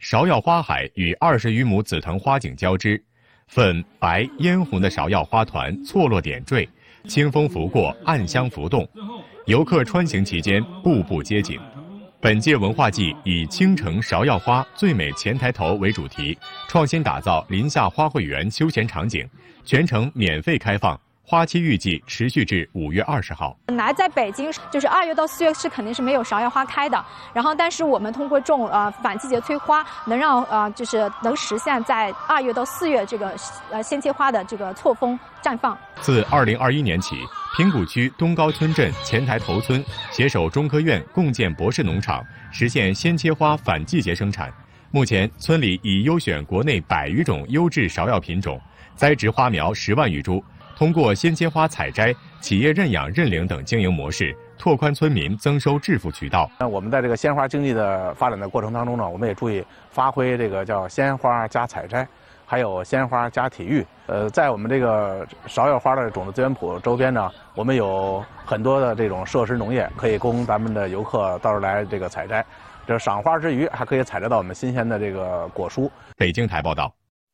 芍药花海与20余亩紫藤花景交织，粉白嫣红的芍药花团错落点缀，清风拂过，暗香浮动。游客穿行期间，步步皆景。本届文化季以青城芍药花最美前台头为主题，创新打造林下花卉园休闲场景，全程免费开放。花期预计持续至5月20号。 本来在北京就是2月到4月是肯定是没有芍药花开的，然后但是我们通过种反季节催花，能让就是能实现在2月到4月这个鲜切花的这个错峰绽放。 自2021年起，平谷区东高村镇前台头村携手中科院共建博士农场，实现鲜切花反季节生产。目前，村里已优选国内100余种优质芍药品种，栽植花苗10万余株。通过鲜切花采摘、企业认养认领等经营模式，拓宽村民增收致富渠道。 我们在这个鲜花经济的发展的过程当中呢，我们也注意发挥这个叫鲜花加采摘，还有鲜花加体育。在我们这个芍药花的种子资源铺周边呢，我们有很多的这种设施农业，可以供咱们的游客到这来这个采摘。这赏花之余，还可以采摘到我们新鲜的这个果蔬。 北京台报道。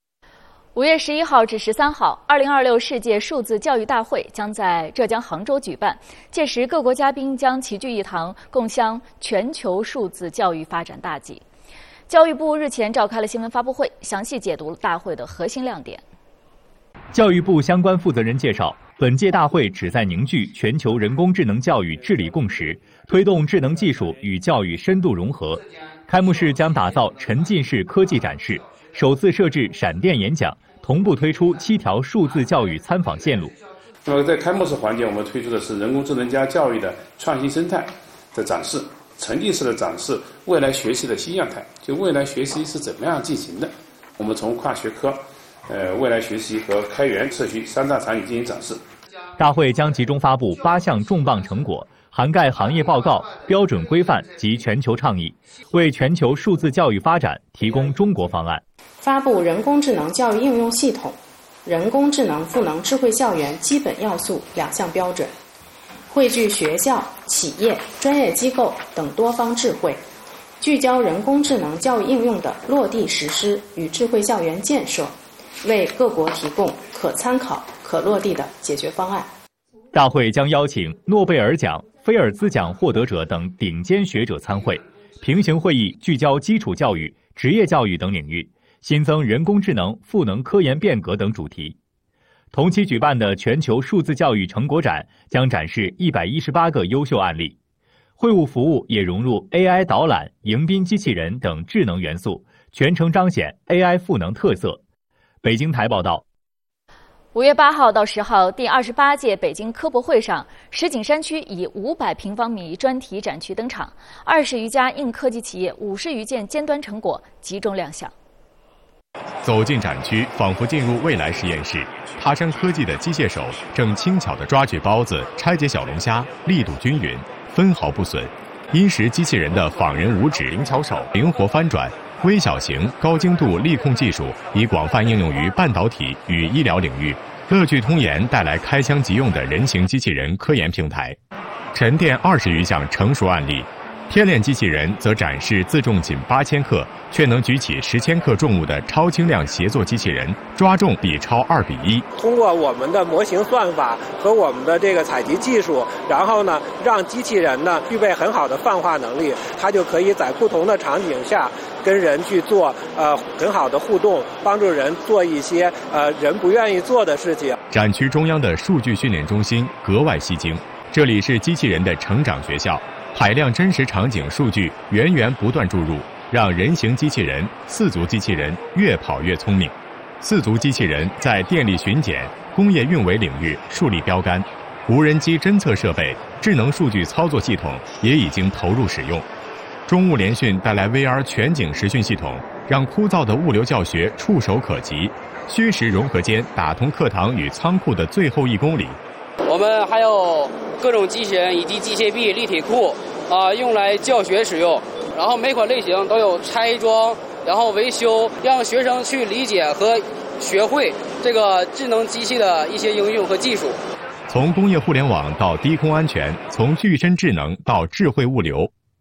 5月11号至13号，2026世界数字教育大会将在浙江杭州举办。届时，各国嘉宾将齐聚一堂，共襄全球数字教育发展大计。教育部日前召开了新闻发布会，详细解读了大会的核心亮点。 教育部相关负责人介绍，本届大会旨在凝聚全球人工智能教育治理共识，推动智能技术与教育深度融合。开幕式将打造沉浸式科技展示，首次设置闪电演讲。同步推出7条数字教育参访线路。 那么在开幕式环节，我们推出的是人工智能加教育的创新生态的展示，沉浸式的展示未来学习的新样态，就未来学习是怎么样进行的。我们从跨学科、未来学习和开源社区3大场景进行展示。 大会将集中发布8项重磅成果，涵盖行业报告、标准规范及全球倡议，为全球数字教育发展提供中国方案。 发布人工智能教育应用系统、人工智能赋能智慧校园基本要素2项标准，汇聚学校、企业、专业机构等多方智慧，聚焦人工智能教育应用的落地实施与智慧校园建设，为各国提供可参考、可落地的解决方案。 大会将邀请诺贝尔奖、菲尔兹奖获得者等顶尖学者参会，平行会议聚焦基础教育、职业教育等领域，新增人工智能、赋能科研变革等主题。同期举办的全球数字教育成果展将展示118个优秀案例，会务服务也融入 AI 导览、迎宾机器人等智能元素，全程彰显 AI 赋能特色。北京台报道。 5月8号到10号，第28届北京科博会上，石景山区以500平方米专题展区登场，20余家硬科技企业50余件尖端成果集中亮相。 走进展区，仿佛进入未来实验室。爬山科技的机械手正轻巧地抓取包子、拆解小龙虾，力度均匀，分毫不损。因时机器人的仿人五指灵巧手灵活翻转，微小型、高精度力控技术已广泛应用于半导体与医疗领域。乐聚通研带来开箱即用的人形机器人科研平台，沉淀20余项成熟案例。天链机器人则展示自重仅8000克却能举起10千克重物的超轻量协作机器人，抓重比超2比1。 通过我们的模型算法和我们的这个采集技术，然后呢，让机器人呢具备很好的泛化能力，它就可以在不同的场景下跟人去做很好的互动，帮助人做一些人不愿意做的事情。 展区中央的数据训练中心格外吸睛，这里是机器人的成长学校。海量真实场景数据源源不断注入，让人形机器人、4足机器人越跑越聪明。4足机器人在电力巡检、工业运维领域树立标杆，无人机侦测设备、智能数据操作系统也已经投入使用。中物联讯带来 VR 全景实训系统，让枯燥的物流教学触手可及，虚实融合间打通课堂与仓库的最后1公里。 我们还有各种机器人以及机械臂、立体库用来教学使用，然后每款类型都有拆装，然后维修，让学生去理解和学会这个智能机器的一些应用和技术。从工业互联网到低空安全，从具身智能到智慧物流，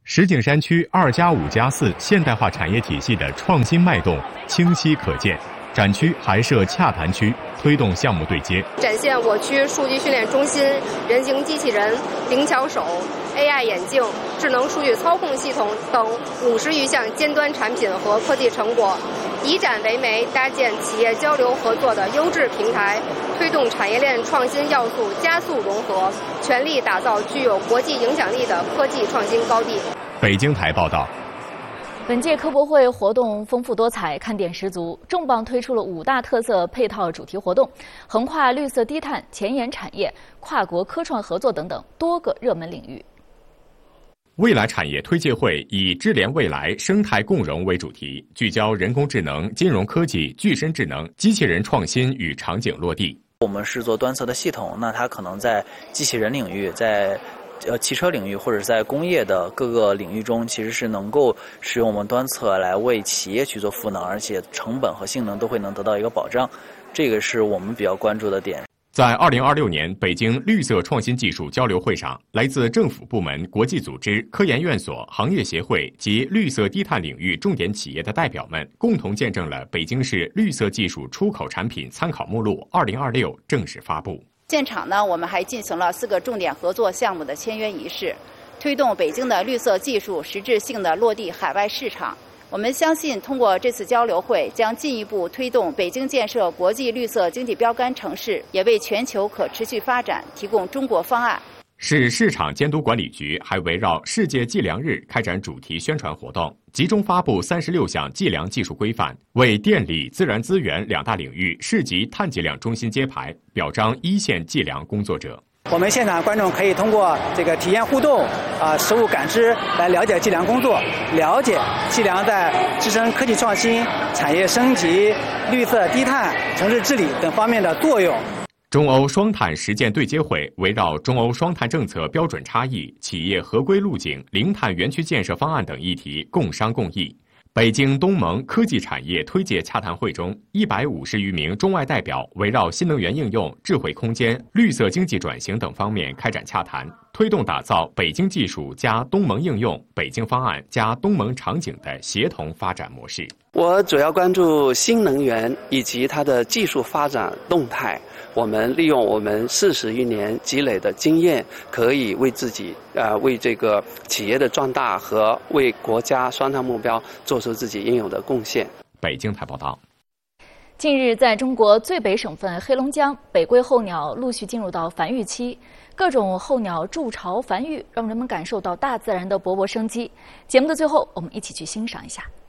石景山区2+5+4现代化产业体系的创新脉动清晰可见。展区还设洽谈区，推动项目对接， 展现我区数据训练中心、人形机器人、灵巧手、AI 眼镜、智能数据操控系统等50余项尖端产品和科技成果，以展为媒，搭建企业交流合作的优质平台，推动产业链创新要素加速融合，全力打造具有国际影响力的科技创新高地。 北京台报道。 本届科博会活动丰富多彩，看点十足，重磅推出了5大特色配套主题活动，横跨绿色低碳、前沿产业、跨国科创合作等等多个热门领域。 未来产业推介会以智联未来、生态共融为主题，聚焦人工智能、金融科技、具身智能、机器人创新与场景落地。 我们是做端侧的系统，那它可能在机器人领域，在汽车领域或者在工业的各个领域中，其实是能够使用我们端侧来为企业去做赋能，而且成本和性能都会能得到一个保障，这个是我们比较关注的点。 在2026年北京绿色创新技术交流会上，来自政府部门、国际组织、科研院所、行业协会及绿色低碳领域重点企业的代表们共同见证了北京市绿色技术出口产品参考目录2026正式发布。 现场呢，我们还进行了4个重点合作项目的签约仪式，推动北京的绿色技术实质性的落地海外市场。我们相信，通过这次交流会，将进一步推动北京建设国际绿色经济标杆城市，也为全球可持续发展提供中国方案。 市市场监督管理局还围绕世界计量日开展主题宣传活动，集中发布36项计量技术规范，为电力、自然资源2大领域市级碳计量中心揭牌，表彰一线计量工作者。 我们现场观众可以通过这个体验互动、实物感知来了解计量工作，了解计量在支撑科技创新、产业升级、绿色低碳、城市治理等方面的作用。 中欧双碳实践对接会围绕中欧双碳政策标准差异、企业合规路径、零碳园区建设方案等议题共商共议。北京东盟科技产业推介洽谈会中，150余名中外代表围绕新能源应用、智慧空间、绿色经济转型等方面开展洽谈，推动打造北京技术加东盟应用、北京方案加东盟场景的协同发展模式。 我主要关注新能源以及它的技术发展动态。我们利用我们40余年积累的经验，可以为自己为这个企业的壮大和为国家双碳目标做出自己应有的贡献。 北京台报道。 近日，在中国最北省份黑龙江，北归候鸟陆续进入到繁育期，各种候鸟筑巢繁育，让人们感受到大自然的勃勃生机。节目的最后，我们一起去欣赏一下。